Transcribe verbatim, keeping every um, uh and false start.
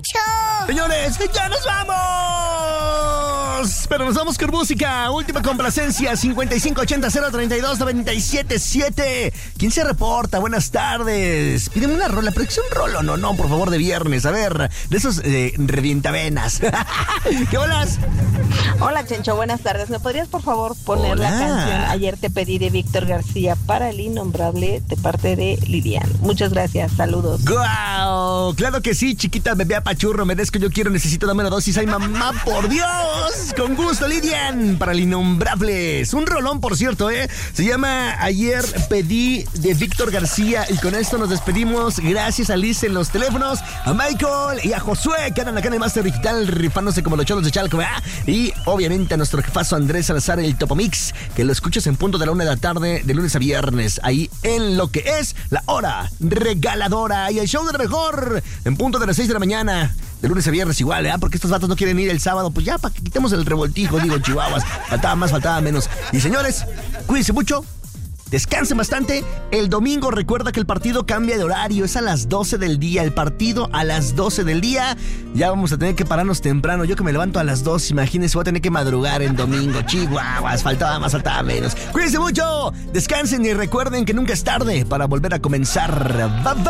Pancho. Señores, ya nos vamos. Pero nos vamos con música. Última complacencia, cincuenta y cinco ochenta cero treinta y dos noventa y siete siete. ¿Quién se reporta? Buenas tardes. Pídeme una rola, pero que sea un rolo, no, no, por favor, de viernes. A ver, de esos eh, revientavenas. ¿Qué bolas? Hola, Chencho, buenas tardes. ¿Me podrías, por favor, poner Hola. la canción Ayer te pedí de Víctor García para el innombrable de parte de Lilian? Muchas gracias, saludos. ¡Guau! Claro que sí, chiquita, bebé apachurro, merezco, yo quiero, necesito, dame la dosis. ¡Ay, mamá, por Dios! Con gusto, Lidian, para el innombrable. Es un rolón, por cierto, ¿eh? Se llama Ayer pedí de Víctor García. Y con esto nos despedimos. Gracias a Liz en los teléfonos, a Michael y a Josué, que andan acá en el Master Digital rifándose como los cholos de Chalco, ¿verdad? Y obviamente a nuestro jefazo Andrés Salazar, el Topomix, que lo escuchas en punto de la una de la tarde, de lunes a viernes, ahí en lo que es la hora regaladora. Y el show de lo mejor, en punto de las seis de la mañana, de lunes a viernes igual, ¿eh? Porque estos vatos no quieren ir el sábado, pues ya, para que quitemos el revoltijo, digo, chihuahuas. Faltaba más, faltaba menos. Y señores, cuídense mucho. Descansen bastante. El domingo recuerda que el partido cambia de horario. Es a las doce del día. El partido a las doce del día. Ya vamos a tener que pararnos temprano. Yo que me levanto a las dos, imagínense, voy a tener que madrugar en domingo. Chihuahuas, faltaba más, faltaba menos. Cuídense mucho. Descansen y recuerden que nunca es tarde para volver a comenzar. Bye bye.